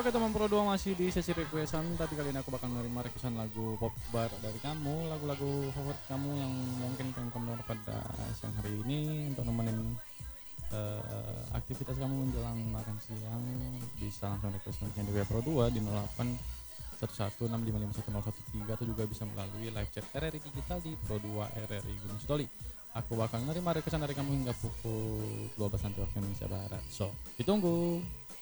Oke teman Pro 2 masih di sesi requestan. Tapi kali ini aku bakal nerima requestan lagu pop bar dari kamu, lagu-lagu favorit kamu yang mungkin pengen kamu dengar pada siang hari ini untuk nemenin aktivitas kamu menjelang makan siang. Bisa langsung requestnya di WA Pro 2 di 08 1165510113 atau juga bisa melalui live chat RRI Digital di Pro 2 RRI Gunung Sitoli. Aku bakal nerima requestan dari kamu hingga pukul 12 nanti waktu Indonesia Barat. So, ditunggu.